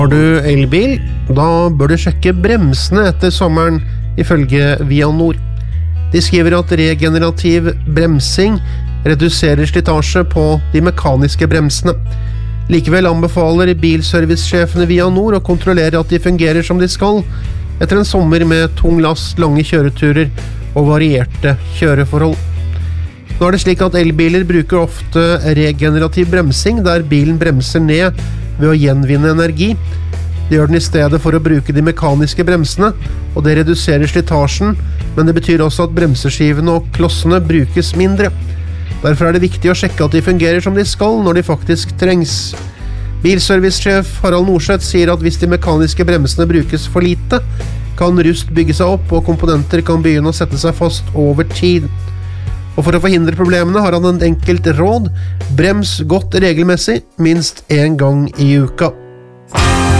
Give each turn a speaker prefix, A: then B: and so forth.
A: Har du elbil, da bør du sjekke bremsene etter sommeren, ifølge Vianor. De skriver at regenerativ bremsing reduserer slitasje på de mekaniske bremsene. Likevel anbefaler bilservicesjefene Vianor å kontrollere at de fungerer som de skal, etter en sommer med tung last, lange kjøreturer og varierte kjøreforhold. Nå er det slik at elbiler bruker ofte regenerativ bremsing, der bilen bremser ned ved å gjenvinne energi. Det gjør den i stedet for å bruke de mekaniske bremsene, og det reduserer slitasjen, men det betyr også at bremseskivene og klossene brukes mindre. Derfor er det viktig å sjekke at de fungerer som de skal når de faktisk trengs. Bilservicesjef Harald Norseth sier at hvis de mekaniske bremsene brukes for lite, kan rust bygge seg opp og komponenter kan begynne å sette seg fast over tid. Og for å forhindre problemene har han en enkelt råd: brems godt regelmessig, minst 1 gang i uka.